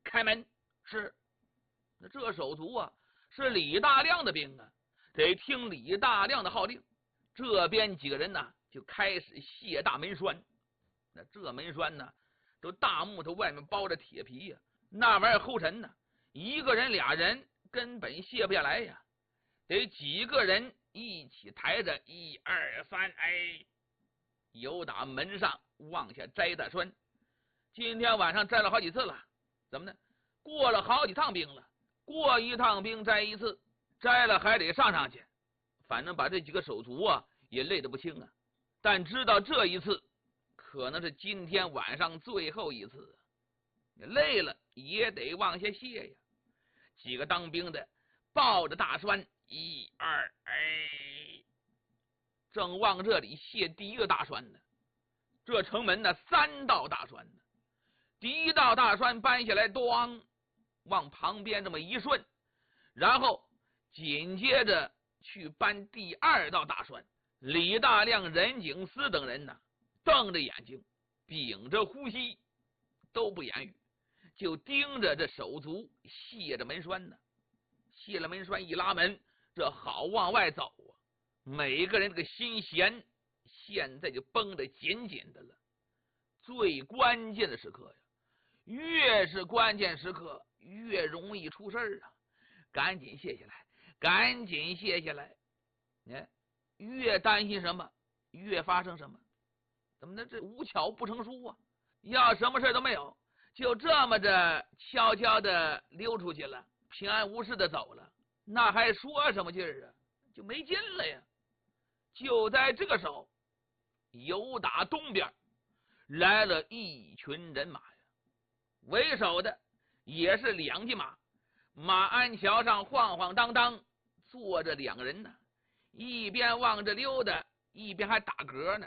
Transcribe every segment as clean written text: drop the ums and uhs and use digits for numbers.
开门。是，那这手足啊是李大亮的兵啊，得听李大亮的号令。这边几个人呢就开始卸大门栓。那这门栓呢都大木头，外面包着铁皮呀，那玩意儿齁沉呢，一个人俩人根本卸不下来呀，得几个人一起抬着，1、2、3，哎，由打门上往下摘大栓。今天晚上摘了好几次了，怎么呢？过了好几趟兵了，过一趟兵摘一次，摘了还得上去，反正把这几个手足啊也累得不轻啊。但知道这一次可能是今天晚上最后一次，累了也得往下卸呀。几个当兵的抱着大栓，1、2，哎，正往这里卸第一个大栓呢。这城门呢3道大栓呢，第一道大栓搬下来，咣，往旁边这么一顺，然后紧接着去搬第2道大栓。李大亮、任景思等人呢瞪着眼睛，屏着呼吸，都不言语，就盯着这手足卸着门栓呢。卸了门栓一拉门，这好往外走啊！每个人这个心弦现在就绷得紧紧的了。最关键的时刻呀，越是关键时刻越容易出事啊！赶紧卸下来，赶紧卸下来！越担心什么越发生什么。怎么的？这无巧不成书啊！要什么事都没有，就这么着悄悄的溜出去了，平安无事的走了，那还说什么劲儿啊？就没劲了呀！就在这个时候，由打东边来了一群人马呀，为首的也是2匹马，马鞍桥上晃晃荡荡坐着2个人呢，一边望着溜达，一边还打嗝呢。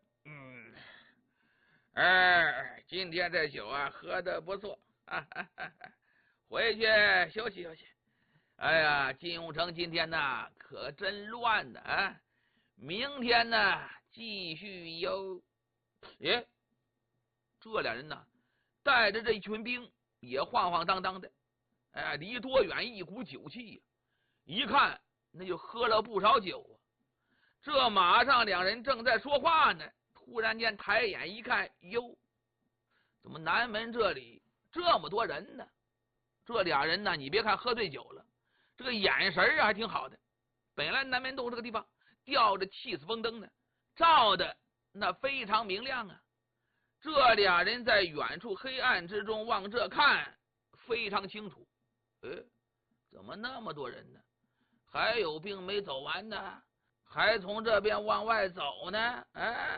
今天这酒啊喝得不错，回去休息休息。哎呀，金庸城今天呢可真乱呢啊！明天呢继续游。这2人呢带着这一群兵也晃晃荡荡的，离多远一股酒气呀，一看那就喝了不少酒啊。这马上2人正在说话呢，突然间抬眼一看，哟，怎么南门这里这么多人呢？这2人呢，你别看喝醉酒了，这个眼神还挺好的。本来南门洞这个地方吊着气死风灯呢，照的那非常明亮啊。这2人在远处黑暗之中往这看，非常清楚。怎么那么多人呢？还有兵没走完呢，还从这边往外走呢。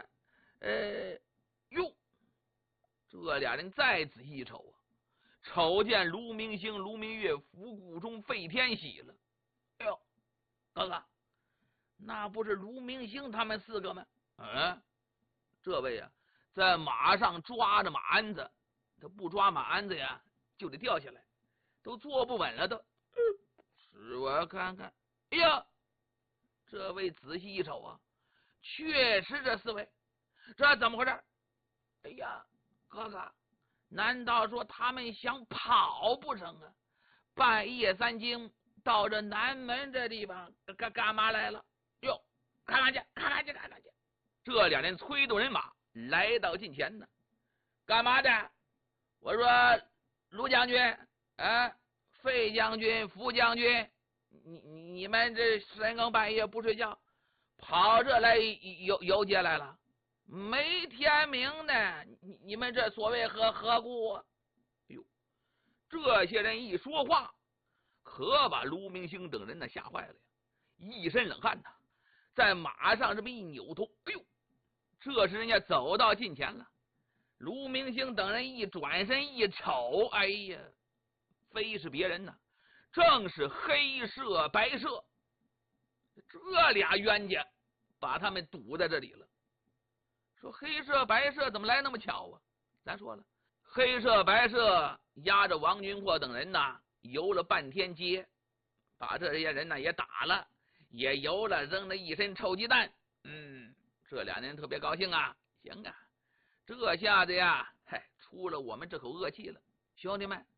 哟，这2人再仔细一瞅啊，瞅见卢明星、卢明月、伏顾中、费天喜了。哎呦，哥哥，那不是卢明星他们4个吗？这位啊在马上抓着马鞍子，他不抓马鞍子呀就得掉下来，都坐不稳了都。使我看看，哎呀，这位仔细一瞅啊，确实这4位，这怎么回事？哎呀，哥哥，难道说他们想跑不成啊？半夜3更到这南门这地方干嘛来了？哟，看看去，看看去，看看去！这2人催动人马来到近前呢，干嘛的？我说卢将军，费将军、副将军，你们这深更半夜不睡觉，跑这来游街来了？没天明呢，你们这所谓何故啊？哟，这些人一说话，可把卢明星等人呢吓坏了呀，一身冷汗呐，在马上这么一扭头，哎呦，这时人家走到近前了。卢明星等人一转身一瞅，哎呀，非是别人呢，正是黑社白社。这俩冤家把他们堵在这里了。说黑社白社怎么来那么巧啊？咱说了，黑社白社押着王云阔等人呢游了半天街，把这些人呢也打了，也游了，扔了一身臭鸡蛋。这2人特别高兴啊，行啊，这下子呀，出了我们这口恶气了。兄弟们，